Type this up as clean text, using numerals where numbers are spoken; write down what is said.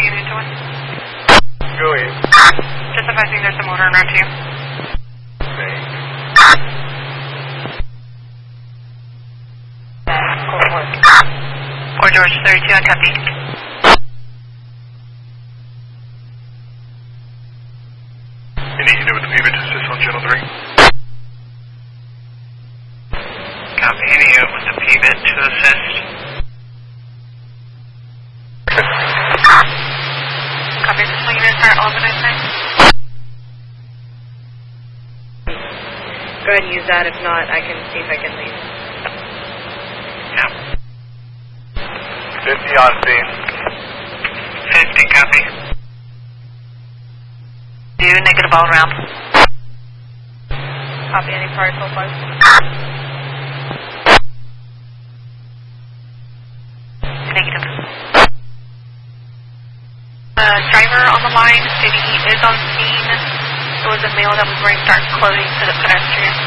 unit to one. Go ahead. Just advising there's a motor in round 2. Thanks. Fort George 32, I copy. Any unit with the pivot to assist on channel 3? Copy, any unit with the pivot to assist. Copy, pistol unit, start organized next. Go ahead and use that. If not, I can see if I can leave. Yeah. 50 on scene. 50, copy. Do negative all around. Copy any partial flight. Negative. Driver on the line stating he is on scene. It was a male that was wearing dark clothing to the pedestrian.